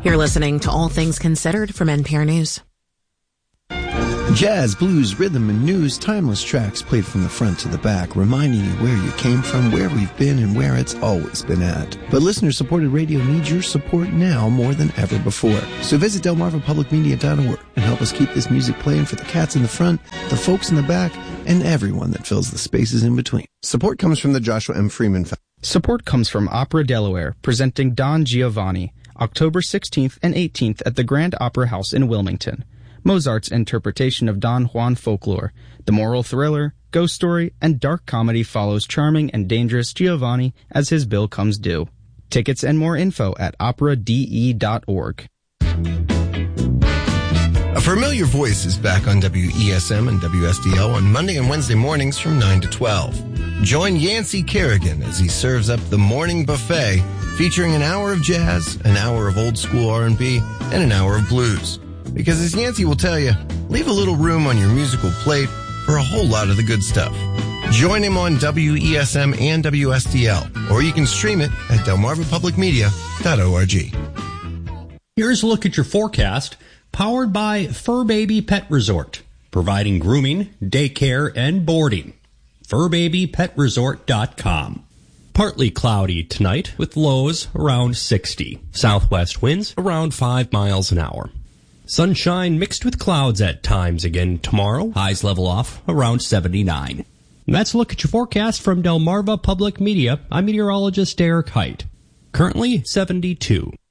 You're listening to All Things Considered from NPR News. Jazz, blues, rhythm, and news, timeless tracks played from the front to the back, reminding you where you came from, where we've been, and where it's always been at. But listener-supported radio needs your support now more than ever before. So visit delmarvapublicmedia.org and help us keep this music playing for the cats in the front, the folks in the back, and everyone that fills the spaces in between. Support comes from the Joshua M. Freeman Foundation. Support comes from Opera Delaware, presenting Don Giovanni, October 16th and 18th at the Grand Opera House in Wilmington. Mozart's interpretation of Don Juan folklore, the moral thriller, ghost story, and dark comedy follows charming and dangerous Giovanni as his bill comes due. Tickets and more info at operade.org. A familiar voice is back on WESM and WSDL on Monday and Wednesday mornings from 9 to 12. Join Yancey Kerrigan as he serves up the morning buffet featuring an hour of jazz, an hour of old school R&B, and an hour of blues. Because as Yancey will tell you, leave a little room on your musical plate for a whole lot of the good stuff. Join him on WESM and WSDL, or you can stream it at delmarvapublicmedia.org. Here's a look at your forecast, powered by Fur Baby Pet Resort, providing grooming, daycare, and boarding. FurBabyPetResort.com. Partly cloudy tonight with lows around 60. Southwest winds around 5 miles an hour. Sunshine mixed with clouds at times again tomorrow. Highs level off around 79. That's a look at your forecast from Delmarva Public Media. I'm meteorologist Eric Height. Currently 72.